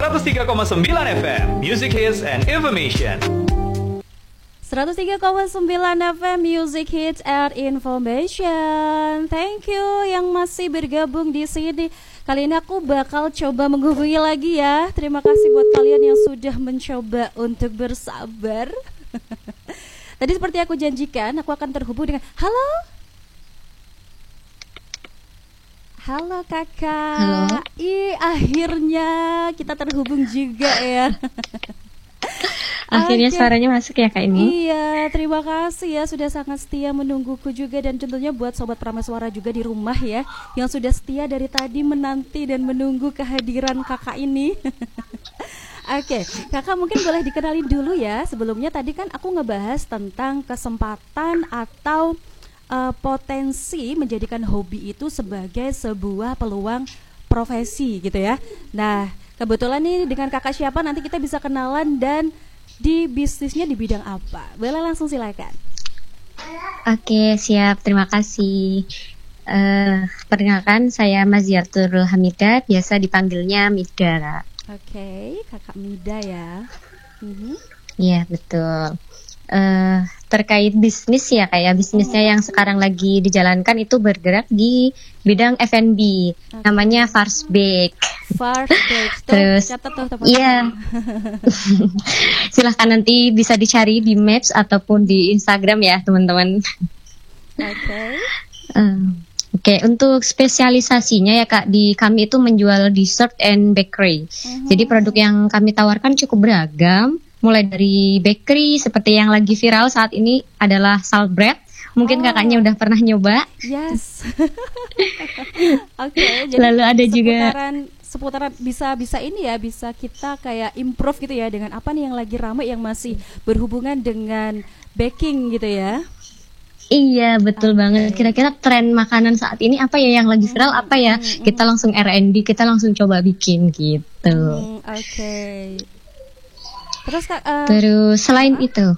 103,9 FM Music Hits and Information. 103,9 FM Music Hits and Information. Thank you yang masih bergabung di sini. Kali ini aku bakal coba menghubungi lagi ya. Terima kasih buat kalian yang sudah mencoba untuk bersabar. Tadi seperti aku janjikan, aku akan terhubung dengan Halo kakak. Halo. Akhirnya kita terhubung juga ya. Akhirnya Oke. suaranya masuk ya kak ini. Iya, terima kasih ya sudah sangat setia menungguku juga. Dan tentunya buat sobat Prameswara juga di rumah ya, yang sudah setia dari tadi menanti dan menunggu kehadiran kakak ini. Oke, kakak mungkin boleh dikenalin dulu ya. Sebelumnya tadi kan aku ngebahas tentang kesempatan atau potensi menjadikan hobi itu sebagai sebuah peluang profesi gitu ya. Nah, kebetulan nih dengan kakak siapa nanti kita bisa kenalan dan di bisnisnya di bidang apa. Boleh langsung silakan. Oke siap, terima kasih. Perkenalkan saya Maziartul Hamidah, biasa dipanggilnya Mida kak. Oke, kakak Mida ya. Iya betul. Terkait bisnis ya kayak bisnisnya yang sekarang lagi dijalankan itu bergerak di bidang F&B, namanya Fars Bake. Fars Bake. Terus iya. Silahkan nanti bisa dicari di Maps ataupun di Instagram ya teman-teman. Oke. Oke, untuk spesialisasinya ya kak, di kami itu menjual dessert and bakery. Jadi produk yang kami tawarkan cukup beragam, mulai dari bakery seperti yang lagi viral saat ini adalah salt bread. Mungkin kakaknya udah pernah nyoba. Yes. Oke, jadi Lalu ada juga seputaran bisa ini ya, bisa kita kayak improve gitu ya dengan apa nih yang lagi ramai yang masih berhubungan dengan baking gitu ya. Iya betul banget. Kira-kira tren makanan saat ini apa ya yang lagi viral apa ya? Kita langsung R&D, kita langsung coba bikin gitu. Oke. Terus Terus selain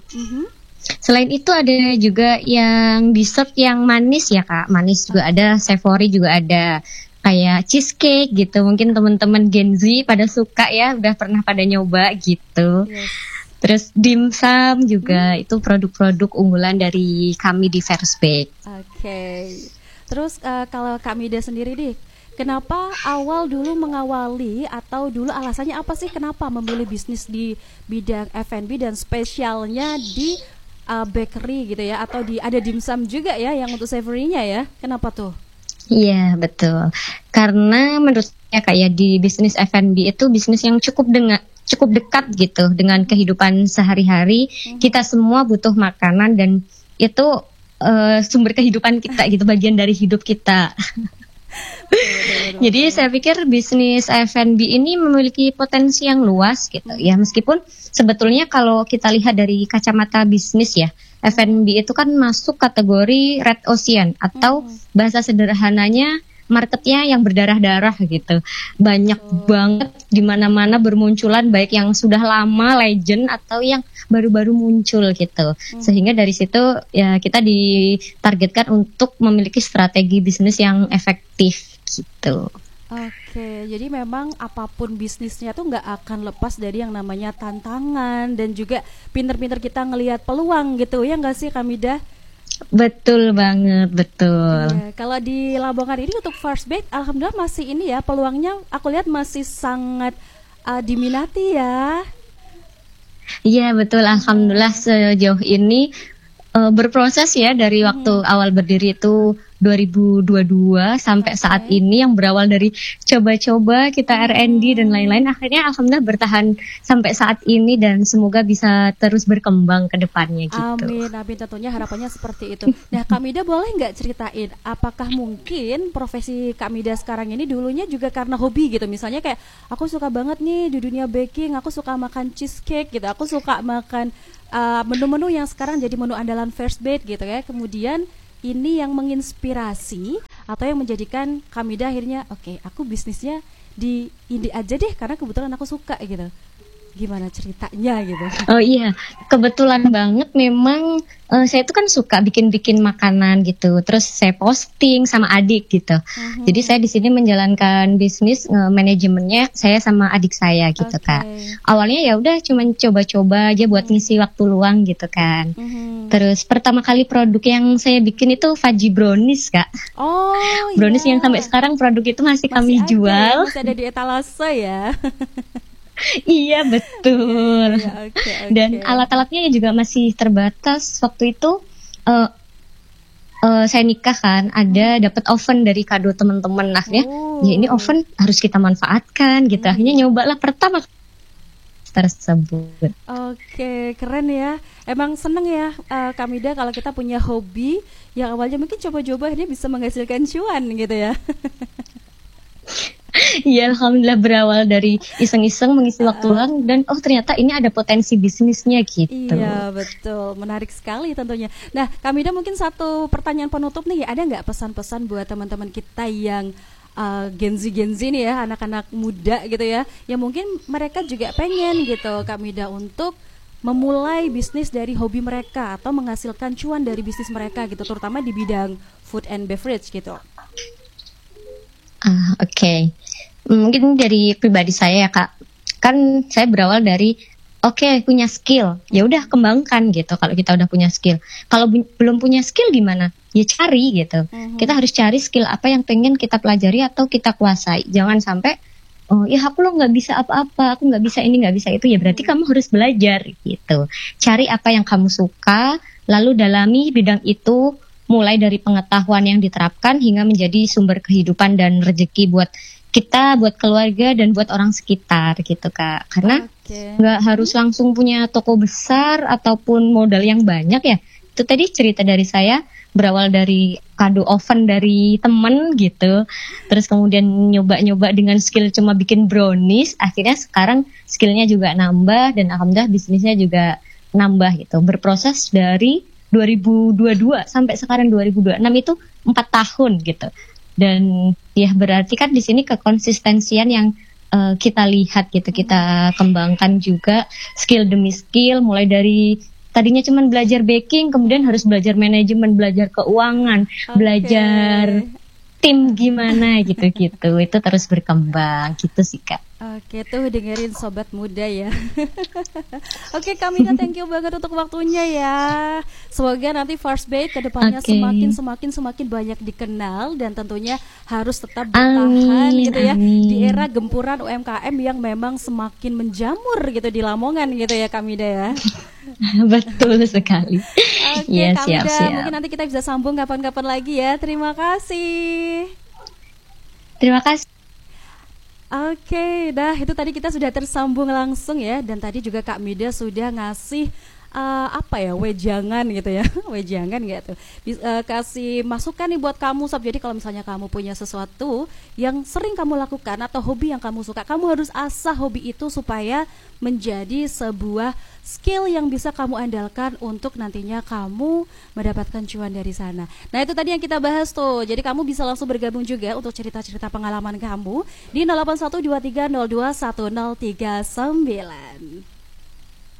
itu ada juga yang dessert yang manis ya kak. Manis juga ada, savory juga ada. Kayak cheesecake gitu. Mungkin teman-teman Gen Z pada suka ya, udah pernah pada nyoba gitu. Yes. Terus dimsum juga itu produk-produk unggulan dari kami di Fars Bake. Oke. Terus kalau Kak Mida sendiri nih, kenapa awal dulu mengawali atau dulu alasannya apa sih kenapa memilih bisnis di bidang F&B dan spesialnya di bakery gitu ya, atau ada dimsum juga ya yang untuk savory-nya ya? Kenapa tuh? Iya betul. Karena menurut saya kayak di bisnis F&B itu bisnis yang cukup dekat gitu dengan kehidupan sehari-hari. Kita semua butuh makanan dan itu sumber kehidupan kita gitu, bagian dari hidup kita. Jadi saya pikir bisnis F&B ini memiliki potensi yang luas gitu ya, meskipun sebetulnya kalau kita lihat dari kacamata bisnis ya, F&B itu kan masuk kategori red ocean atau bahasa sederhananya marketnya yang berdarah-darah gitu. Banyak banget di mana-mana bermunculan, baik yang sudah lama legend atau yang baru-baru muncul gitu. Sehingga dari situ ya kita ditargetkan untuk memiliki strategi bisnis yang efektif gitu. Oke, jadi memang apapun bisnisnya tuh nggak akan lepas dari yang namanya tantangan dan juga pinter-pinter kita ngelihat peluang gitu ya nggak sih Kak Mida? Betul banget, betul. Iya, kalau di Lamongan ini untuk Fars Bake, alhamdulillah masih ini ya, peluangnya aku lihat masih sangat diminati ya. Iya betul, alhamdulillah sejauh ini berproses ya dari waktu awal berdiri itu 2022 sampai saat ini yang berawal dari coba-coba kita R&D dan lain-lain, akhirnya alhamdulillah bertahan sampai saat ini dan semoga bisa terus berkembang ke depannya gitu. Amin, amin, tentunya harapannya seperti itu. Nah Kak Mida boleh nggak ceritain apakah mungkin profesi Kak Mida sekarang ini dulunya juga karena hobi gitu, misalnya kayak aku suka banget nih di dunia baking, aku suka makan cheesecake gitu, aku suka makan menu-menu yang sekarang jadi menu andalan Fars Bake gitu ya, kemudian ini yang menginspirasi atau yang menjadikan Kak Mida akhirnya oke, aku bisnisnya di indie aja deh karena kebetulan aku suka gitu. Gimana ceritanya gitu? Oh iya, kebetulan banget memang saya itu kan suka bikin-bikin makanan gitu. Terus saya posting sama adik gitu. Jadi saya di sini menjalankan bisnis manajemennya saya sama adik saya gitu Kak. Awalnya ya udah cuman coba-coba aja buat ngisi waktu luang gitu kan. Terus pertama kali produk yang saya bikin itu fudgy brownies Kak. Oh Brownies iya. yang sampai sekarang produk itu masih kami ada, jual. masih ada di etalase ya. Iya betul. Ya, oke. Dan alat-alatnya juga masih terbatas. Waktu itu saya nikah kan, ada dapat oven dari kado teman-teman. Nah ya ini oven harus kita manfaatkan gitu. Akhirnya nyobalah pertama tersebut. Oke, keren ya. Emang seneng ya Kak Mida kalau kita punya hobi yang awalnya mungkin coba-coba akhirnya bisa menghasilkan cuan gitu ya. Ya alhamdulillah berawal dari iseng-iseng mengisi waktu luang dan ternyata ini ada potensi bisnisnya gitu. Iya betul, menarik sekali tentunya. Nah Kak Mida mungkin satu pertanyaan penutup nih, ada nggak pesan-pesan buat teman-teman kita yang Gen Z nih ya, anak-anak muda gitu ya, yang mungkin mereka juga pengen gitu Kak Mida untuk memulai bisnis dari hobi mereka atau menghasilkan cuan dari bisnis mereka gitu, terutama di bidang food and beverage gitu. Oke. Mungkin dari pribadi saya ya Kak, kan saya berawal dari punya skill, ya udah kembangkan gitu. Kalau kita udah punya skill, kalau belum punya skill gimana? Ya cari gitu. Kita harus cari skill apa yang pengen kita pelajari atau kita kuasai. Jangan sampai ya aku lo nggak bisa apa-apa, aku nggak bisa ini nggak bisa itu, ya berarti kamu harus belajar gitu. Cari apa yang kamu suka, lalu dalami bidang itu. Mulai dari pengetahuan yang diterapkan hingga menjadi sumber kehidupan dan rezeki buat kita, buat keluarga, dan buat orang sekitar gitu Kak. Karena nggak harus langsung punya toko besar ataupun modal yang banyak ya. Itu tadi cerita dari saya, berawal dari kado oven dari temen gitu. Terus kemudian nyoba-nyoba dengan skill cuma bikin brownies. Akhirnya sekarang skillnya juga nambah dan alhamdulillah bisnisnya juga nambah gitu. Berproses dari 2022 sampai sekarang 2026 itu 4 tahun gitu. Dan ya berarti kan di sini kekonsistensian yang kita lihat gitu, kita kembangkan juga skill demi skill, mulai dari tadinya cuma belajar baking, kemudian harus belajar manajemen, belajar keuangan, belajar tim gimana gitu-gitu. Itu terus berkembang gitu sih Kak. Oke, tuh dengerin sobat muda ya. Oke, Kak Mida, thank you banget untuk waktunya ya. Semoga nanti First Bait ke depannya semakin banyak dikenal dan tentunya harus tetap bertahan gitu ya di era gempuran UMKM yang memang semakin menjamur gitu di Lamongan gitu ya Kak Mida ya. Betul sekali. Oke, ya, Kak Mida, mungkin nanti kita bisa sambung kapan-kapan lagi ya. Terima kasih. Terima kasih. Oke, itu tadi kita sudah tersambung langsung ya, dan tadi juga Kak Mida sudah ngasih wejangan gitu ya, wejangan gitu, kasih masukan nih buat kamu sob. Jadi kalau misalnya kamu punya sesuatu yang sering kamu lakukan atau hobi yang kamu suka, kamu harus asah hobi itu supaya menjadi sebuah skill yang bisa kamu andalkan untuk nantinya kamu mendapatkan cuan dari sana. Nah itu tadi yang kita bahas tuh. Jadi kamu bisa langsung bergabung juga untuk cerita-cerita pengalaman kamu di 0812302139.